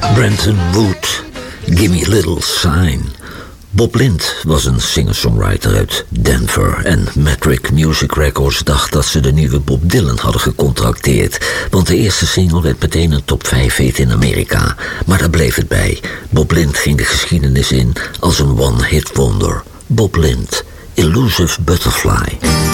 Brenton Wood, Gimme a Little Sign. Bob Lind was een singer-songwriter uit Denver en Metric Music Records dacht dat ze de nieuwe Bob Dylan hadden gecontracteerd, want de eerste single werd meteen een top 5 hit in Amerika. Maar daar bleef het bij. Bob Lind ging de geschiedenis in als een one-hit wonder. Bob Lind, Elusive Butterfly.